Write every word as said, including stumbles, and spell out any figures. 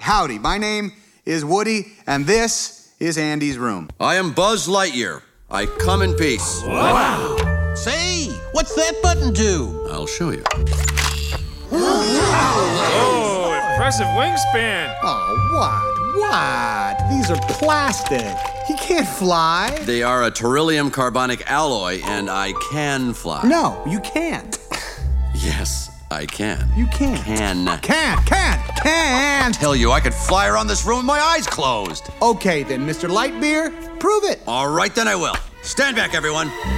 Howdy, my name is Woody, and this is Andy's room. I am Buzz Lightyear. I come in peace. Wow. Say, what's that button do? I'll show you. Oh, impressive wingspan. Oh, what? What? These are plastic. He can't fly. They are a beryllium carbonic alloy, and I can fly. No, you can't. Yes, I can. You can't. Can. Can't, can't, can't. Tell you, I could fly around this room with my eyes closed. Okay then, Mister Lightbeer, prove it. All right, then I will. Stand back, everyone.